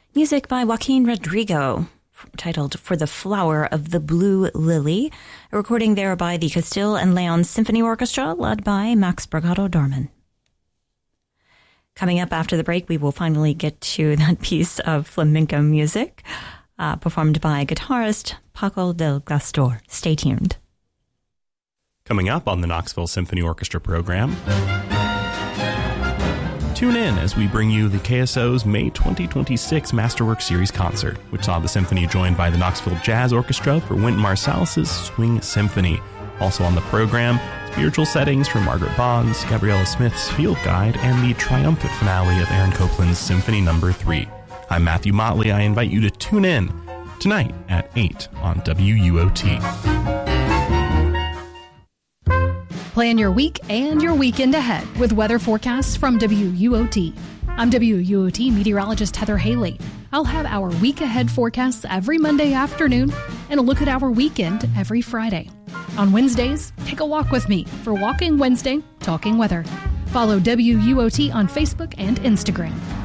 Music by Joaquin Rodrigo, titled For the Flower of the Blue Lily, a recording there by the Castile and Leon Symphony Orchestra, led by Max Brigado Dorman. Coming up after the break, we will finally get to that piece of flamenco music, performed by guitarist Paco del Gastor. Stay tuned. Coming up on the Knoxville Symphony Orchestra program, tune in as we bring you the KSO's May 2026 Masterwork Series concert, which saw the symphony joined by the Knoxville Jazz Orchestra for Wynton Marsalis' Swing Symphony. Also on the program, spiritual settings from Margaret Boggs, Gabriella Smith's Field Guide, and the triumphant finale of Aaron Copland's Symphony No. 3. I'm Matthew Motley. I invite you to tune in tonight at 8 on WUOT. Plan your week and your weekend ahead with weather forecasts from WUOT. I'm WUOT meteorologist Heather Haley. I'll have our week ahead forecasts every Monday afternoon and a look at our weekend every Friday. On Wednesdays, take a walk with me for Walking Wednesday, Talking Weather. Follow WUOT on Facebook and Instagram.